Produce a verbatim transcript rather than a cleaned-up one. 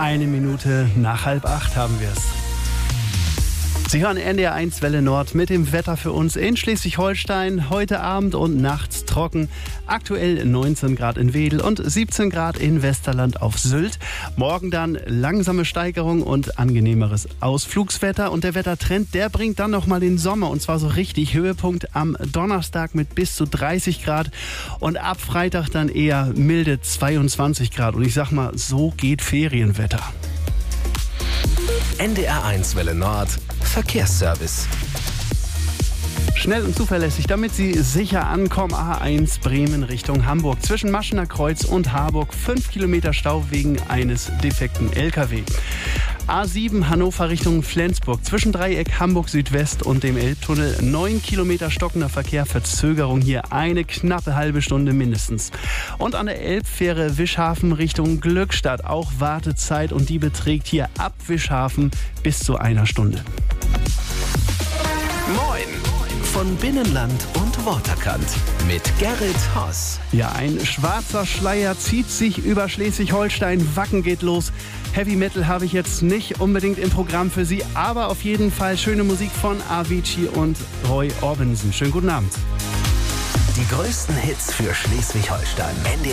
Eine Minute nach halb acht haben wir es. Sie hören N D R eins Welle Nord mit dem Wetter für uns in Schleswig-Holstein. Heute Abend und nachts trocken. Aktuell neunzehn Grad in Wedel und siebzehn Grad in Westerland auf Sylt. Morgen dann langsame Steigerung und angenehmeres Ausflugswetter. Und der Wettertrend, der bringt dann nochmal den Sommer. Und zwar so richtig Höhepunkt am Donnerstag mit bis zu dreißig Grad. Und ab Freitag dann eher milde zweiundzwanzig Grad. Und ich sag mal, so geht Ferienwetter. N D R eins Welle Nord Verkehrsservice. Schnell und zuverlässig, damit Sie sicher ankommen. A eins Bremen Richtung Hamburg. Zwischen Maschener Kreuz und Harburg fünf Kilometer Stau wegen eines defekten L K W. A sieben Hannover Richtung Flensburg. Zwischen Dreieck Hamburg Südwest und dem Elbtunnel neun Kilometer stockender Verkehr. Verzögerung hier eine knappe halbe Stunde mindestens. Und an der Elbfähre Wischhafen Richtung Glückstadt auch Wartezeit. Und die beträgt hier ab Wischhafen bis zu einer Stunde. Moin von Binnenland und Waterkant mit Gerrit Haas. Ja, ein schwarzer Schleier zieht sich über Schleswig-Holstein. Wacken geht los. Heavy Metal habe ich jetzt nicht unbedingt im Programm für Sie, aber auf jeden Fall schöne Musik von Avicii und Roy Orbison. Schönen guten Abend. Die größten Hits für Schleswig-Holstein. N D R